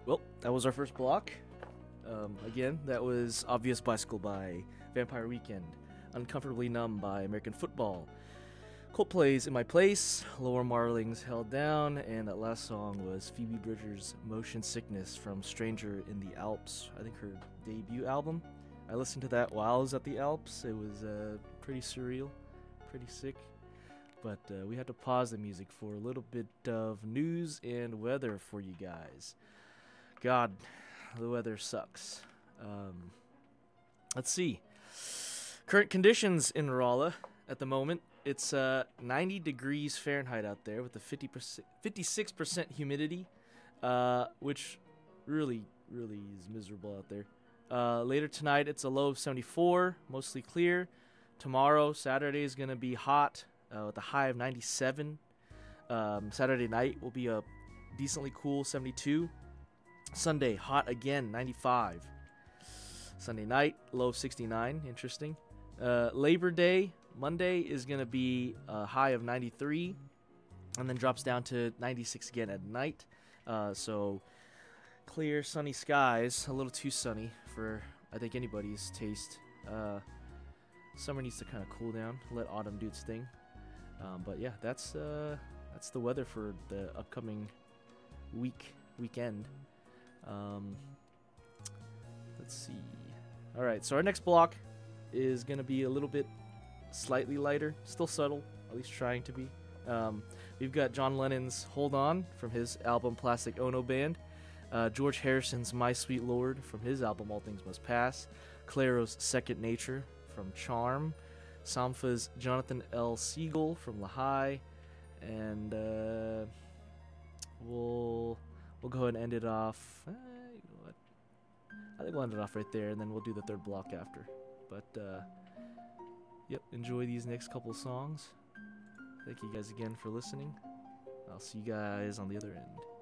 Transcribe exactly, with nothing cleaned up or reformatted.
Well, that was our first block. Um, again, that was Obvious Bicycle by Vampire Weekend, Uncomfortably Numb by American Football, Coldplay's In My Place, Laura Marling's Held Down, and that last song was Phoebe Bridgers' Motion Sickness from Stranger in the Alps, I think her debut album. I listened to that while I was at the Alps. It was uh, pretty surreal, pretty sick. But uh, we had to pause the music for a little bit of news and weather for you guys. God, the weather sucks. Um, let's see. Current conditions in Rolla at the moment. It's uh, ninety degrees Fahrenheit out there with a fifty percent, fifty-six percent humidity, uh, which really, really is miserable out there. Uh, later tonight, it's a low of seventy-four, mostly clear. Tomorrow, Saturday, is going to be hot uh, with a high of ninety-seven. Um, Saturday night will be a decently cool seventy-two. Sunday, hot again, ninety-five. Sunday night, low of sixty-nine. Interesting. Uh, Labor Day, Monday, is going to be a high of ninety-three, and then drops down to ninety-six again at night. Uh, so, clear, sunny skies. A little too sunny for, I think, anybody's taste. Uh, summer needs to kind of cool down, let autumn do its thing. Um, but yeah, that's uh, that's the weather for the upcoming week, weekend. Um, let's see. All right, so our next block is going to be a little bit slightly lighter, still subtle, at least trying to be. Um, we've got John Lennon's Hold On from his album Plastic Ono Band, uh, George Harrison's My Sweet Lord from his album All Things Must Pass, Clairo's Second Nature from Charm, Sampha's Jonathan L. Siegel from Lahai, and uh, we'll... We'll go ahead and end it off. Uh, you know what? I think we'll end it off right there, and then we'll do the third block after. But, uh, yep, enjoy these next couple songs. Thank you guys again for listening. I'll see you guys on the other end.